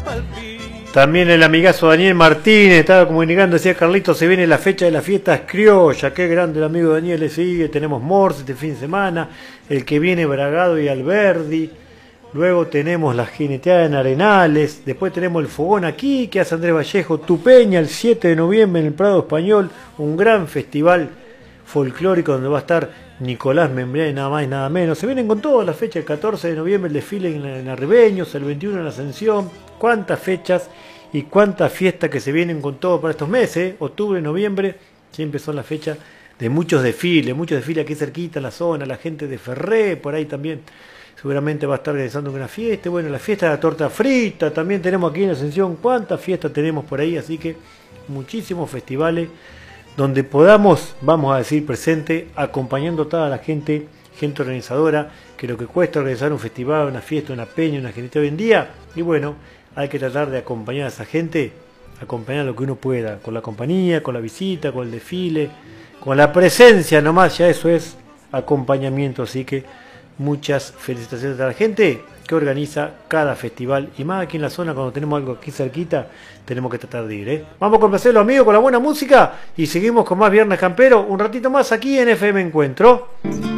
También el amigazo Daniel Martínez estaba comunicando, decía Carlitos, se viene la fecha de las fiestas criollas, qué grande el amigo Daniel, le sigue, tenemos Morse este fin de semana, el que viene Bragado y Alberdi, luego tenemos la jineteada en Arenales, después tenemos el fogón aquí, que hace Andrés Vallejo, Tupeña el 7 de noviembre en el Prado Español, un gran festival folclórico donde va a estar Nicolás Membriani, nada más y nada menos. Se vienen con todas las fechas, el 14 de noviembre el desfile en Arribeños, el 21 en la Ascensión, cuántas fechas y cuántas fiestas que se vienen con todo para estos meses, octubre, noviembre, siempre son las fechas de muchos desfiles aquí cerquita en la zona, la gente de Ferré, por ahí también seguramente va a estar realizando una fiesta, bueno, la fiesta de la torta frita, también tenemos aquí en la Ascensión, cuántas fiestas tenemos por ahí, así que muchísimos festivales donde podamos, vamos a decir, presente, acompañando a toda la gente organizadora, que lo que cuesta organizar un festival, una fiesta, una peña, una gente hoy en día, y bueno, hay que tratar de acompañar a esa gente, acompañar lo que uno pueda, con la compañía, con la visita, con el desfile, con la presencia nomás, ya eso es acompañamiento, así que muchas felicitaciones a la gente que organiza cada festival, y más aquí en la zona, cuando tenemos algo aquí cerquita, tenemos que tratar de ir, ¿eh? Vamos a complacerlo, amigos, con la buena música, y seguimos con más Viernes Campero, un ratito más aquí en FM Encuentro.